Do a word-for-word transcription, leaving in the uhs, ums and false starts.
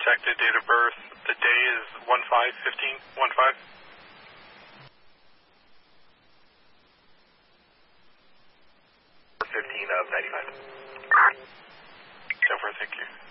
detected. Date of birth, the day is one five fifteen, one five. fifteen of ninety-five. So far, thank you.